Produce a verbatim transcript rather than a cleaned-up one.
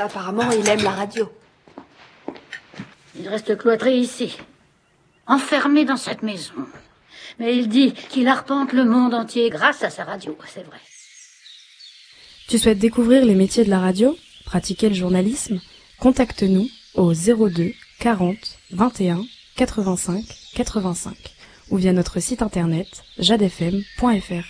Apparemment, il aime la radio. Il reste cloîtré ici, enfermé dans cette maison. Mais il dit qu'il arpente le monde entier grâce à sa radio, c'est vrai. Tu souhaites découvrir les métiers de la radio, pratiquer le journalisme? Contacte-nous au zéro deux quarante vingt et un quatre-vingt-cinq quatre-vingt-cinq ou via notre site internet jadefm point fr.